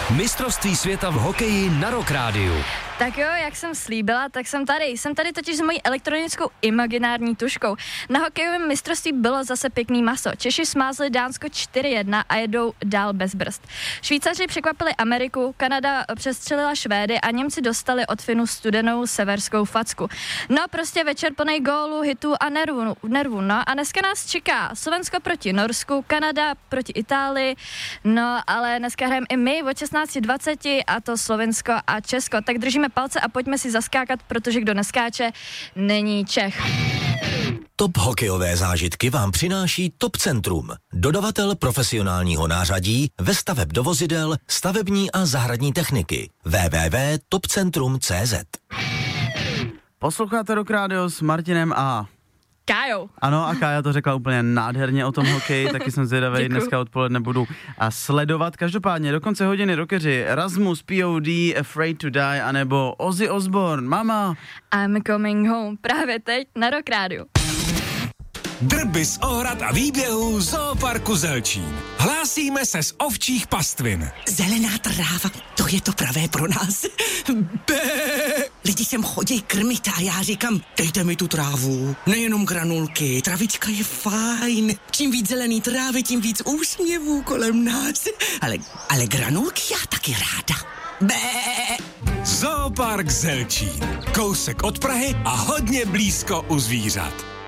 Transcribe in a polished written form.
Mistrovství světa v hokeji na Rock Rádiu. Tak jo, jak jsem slíbila, tak jsem tady. Jsem tady totiž s mojí elektronickou imaginární tuškou. Na hokejovém mistrovství bylo zase pěkný maso. Češi smázli Dánsko 4-1 a jedou dál bez brzd. Švýcaři překvapili Ameriku, Kanada přestřelila Švédy a Němci dostali od Finů studenou severskou facku. No prostě večer plnej gólů, hitů a nervů. No a dneska nás čeká Slovensko proti Norsku, Kanada proti Itálii, no ale dneska hrajeme i my od 16:20 a to Slovensko a Česko. Tak držíme palce a pojďme si zaskákat, protože kdo neskáče, není Čech. Top hokejové zážitky vám přináší Top Centrum, dodavatel profesionálního nářadí ve staveb do vozidel, stavební a zahradní techniky. www.topcentrum.cz. Posloucháte Rock Radio s Martinem a Kájou. Ano, a Kája to řekla úplně nádherně o tom hokeji, taky jsem zvědavej, dneska odpoledne budu sledovat. Každopádně do konce hodiny rockeři Rasmus, P.O.D., Afraid to Die, anebo Ozzy Osbourne, Mama. I'm coming home, právě teď na Rock Radio. Drby z ohrad a výběhů Zooparku Zelčín. Hlásíme se z ovčích pastvin. Zelená tráva, to je to pravé pro nás. Lidi sem chodí krmit a já říkám, dejte mi tu trávu. Nejenom granulky, travička je fajn. Čím víc zelený trávy, tím víc úsměvů kolem nás. Ale granulky já taky ráda. Zoopark Zelčín. Kousek od Prahy a hodně blízko u zvířat.